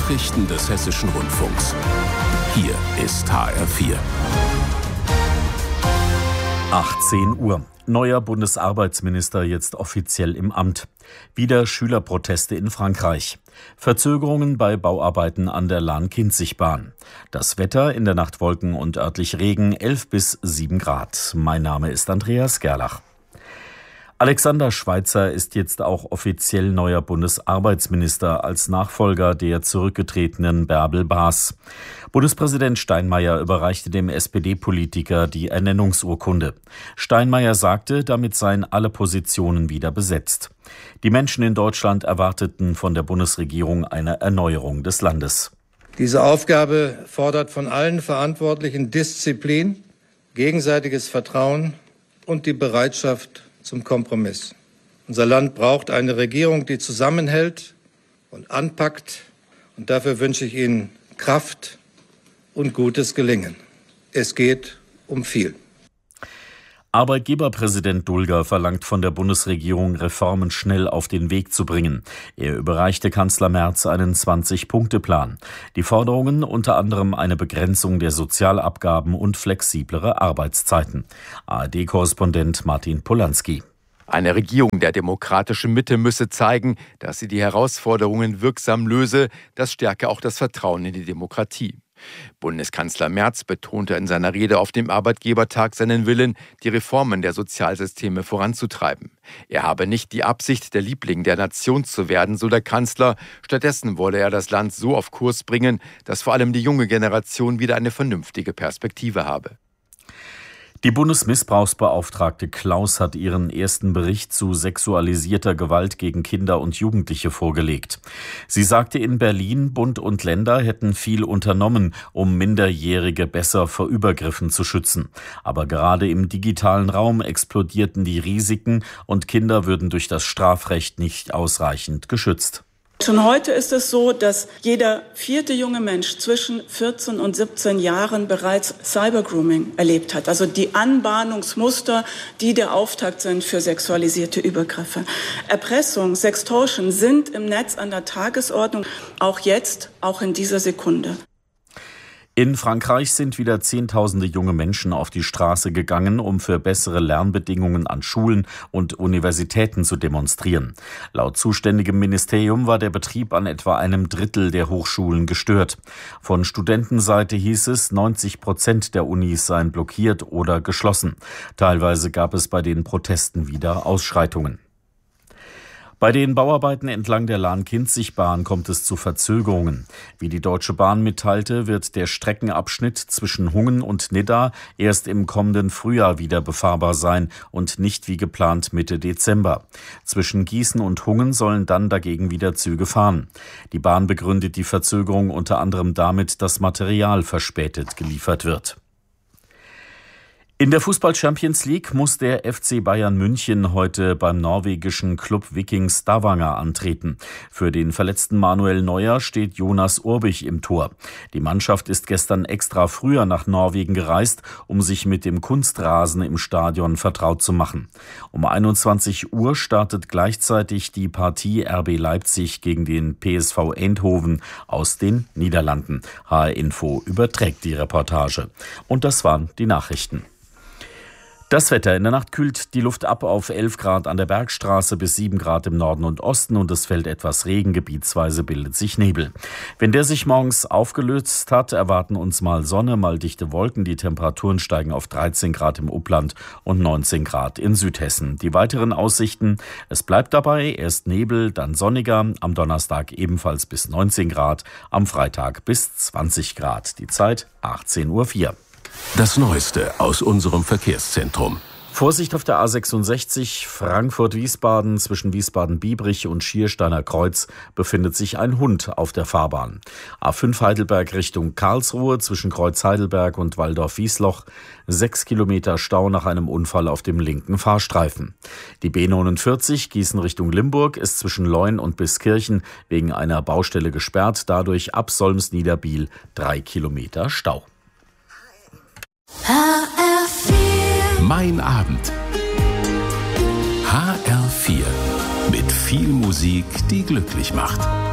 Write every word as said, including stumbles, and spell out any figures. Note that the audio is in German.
Nachrichten des Hessischen Rundfunks. Hier ist H R vier. achtzehn Uhr. Neuer Bundesarbeitsminister jetzt offiziell im Amt. Wieder Schülerproteste in Frankreich. Verzögerungen bei Bauarbeiten an der Lahn-Kinzig-Bahn. Das Wetter, in der Nacht Wolken und örtlich Regen, elf bis sieben Grad. Mein Name ist Andreas Gerlach. Alexander Schweitzer ist jetzt auch offiziell neuer Bundesarbeitsminister als Nachfolger der zurückgetretenen Bärbel Baas. Bundespräsident Steinmeier überreichte dem S P D-Politiker die Ernennungsurkunde. Steinmeier sagte, damit seien alle Positionen wieder besetzt. Die Menschen in Deutschland erwarteten von der Bundesregierung eine Erneuerung des Landes. Diese Aufgabe fordert von allen Verantwortlichen Disziplin, gegenseitiges Vertrauen und die Bereitschaft zum Kompromiss. Unser Land braucht eine Regierung, die zusammenhält und anpackt. Und dafür wünsche ich Ihnen Kraft und gutes Gelingen. Es geht um viel. Arbeitgeberpräsident Dulger verlangt von der Bundesregierung, Reformen schnell auf den Weg zu bringen. Er überreichte Kanzler Merz einen zwanzig-Punkte-Plan. Die Forderungen unter anderem eine Begrenzung der Sozialabgaben und flexiblere Arbeitszeiten. A R D-Korrespondent Martin Polanski. Eine Regierung der demokratischen Mitte müsse zeigen, dass sie die Herausforderungen wirksam löse. Das stärke auch das Vertrauen in die Demokratie. Bundeskanzler Merz betonte in seiner Rede auf dem Arbeitgebertag seinen Willen, die Reformen der Sozialsysteme voranzutreiben. Er habe nicht die Absicht, der Liebling der Nation zu werden, so der Kanzler. Stattdessen wolle er das Land so auf Kurs bringen, dass vor allem die junge Generation wieder eine vernünftige Perspektive habe. Die Bundesmissbrauchsbeauftragte Klaus hat ihren ersten Bericht zu sexualisierter Gewalt gegen Kinder und Jugendliche vorgelegt. Sie sagte in Berlin, Bund und Länder hätten viel unternommen, um Minderjährige besser vor Übergriffen zu schützen. Aber gerade im digitalen Raum explodierten die Risiken und Kinder würden durch das Strafrecht nicht ausreichend geschützt. Schon heute ist es so, dass jeder vierte junge Mensch zwischen vierzehn und siebzehn Jahren bereits Cybergrooming erlebt hat. Also die Anbahnungsmuster, die der Auftakt sind für sexualisierte Übergriffe. Erpressung, Sextortion sind im Netz an der Tagesordnung, auch jetzt, auch in dieser Sekunde. In Frankreich sind wieder Zehntausende junge Menschen auf die Straße gegangen, um für bessere Lernbedingungen an Schulen und Universitäten zu demonstrieren. Laut zuständigem Ministerium war der Betrieb an etwa einem Drittel der Hochschulen gestört. Von Studentenseite hieß es, neunzig Prozent der Unis seien blockiert oder geschlossen. Teilweise gab es bei den Protesten wieder Ausschreitungen. Bei den Bauarbeiten entlang der Lahn-Kinzig-Bahn kommt es zu Verzögerungen. Wie die Deutsche Bahn mitteilte, wird der Streckenabschnitt zwischen Hungen und Nidda erst im kommenden Frühjahr wieder befahrbar sein und nicht wie geplant Mitte Dezember. Zwischen Gießen und Hungen sollen dann dagegen wieder Züge fahren. Die Bahn begründet die Verzögerung unter anderem damit, dass Material verspätet geliefert wird. In der Fußball-Champions League muss der F C Bayern München heute beim norwegischen Club Viking Stavanger antreten. Für den verletzten Manuel Neuer steht Jonas Urbich im Tor. Die Mannschaft ist gestern extra früher nach Norwegen gereist, um sich mit dem Kunstrasen im Stadion vertraut zu machen. Um einundzwanzig Uhr startet gleichzeitig die Partie R B Leipzig gegen den P S V Eindhoven aus den Niederlanden. H R Info überträgt die Reportage. Und das waren die Nachrichten. Das Wetter. In der Nacht kühlt die Luft ab auf elf Grad an der Bergstraße bis sieben Grad im Norden und Osten und es fällt etwas Regen, gebietsweise bildet sich Nebel. Wenn der sich morgens aufgelöst hat, erwarten uns mal Sonne, mal dichte Wolken. Die Temperaturen steigen auf dreizehn Grad im Upland und neunzehn Grad in Südhessen. Die weiteren Aussichten: Es bleibt dabei, erst Nebel, dann sonniger, am Donnerstag ebenfalls bis neunzehn Grad, am Freitag bis zwanzig Grad. Die Zeit achtzehn Uhr vier. Das Neueste aus unserem Verkehrszentrum. Vorsicht auf der A sechsundsechzig Frankfurt-Wiesbaden. Zwischen Wiesbaden-Biebrich und Schiersteiner Kreuz befindet sich ein Hund auf der Fahrbahn. A fünf Heidelberg Richtung Karlsruhe zwischen Kreuz Heidelberg und Waldorf-Wiesloch. Sechs Kilometer Stau nach einem Unfall auf dem linken Fahrstreifen. Die B neunundvierzig Gießen Richtung Limburg ist zwischen Leun und Biskirchen wegen einer Baustelle gesperrt. Dadurch ab Solms-Niederbiel drei Kilometer Stau. H R vier. Mein Abend. H R vier. Mit viel Musik, die glücklich macht.